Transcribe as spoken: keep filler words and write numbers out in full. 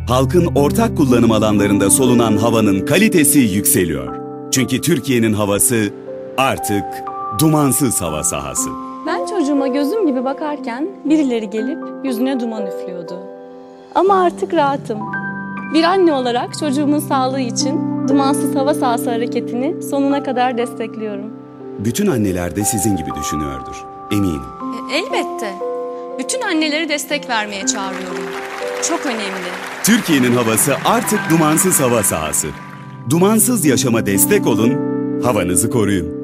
Halkın ortak kullanım alanlarında solunan havanın kalitesi yükseliyor. Çünkü Türkiye'nin havası artık dumansız hava sahası. Ben çocuğuma gözüm gibi bakarken birileri gelip yüzüne duman üflüyordu. Ama artık rahatım. Bir anne olarak çocuğumun sağlığı için dumansız hava sahası hareketini sonuna kadar destekliyorum. Bütün anneler de sizin gibi düşünüyordur, eminim. E, elbette. Bütün anneleri destek vermeye çağırıyorum. Çok önemli. Türkiye'nin havası artık dumansız hava sahası. Dumansız yaşama destek olun, havanızı koruyun.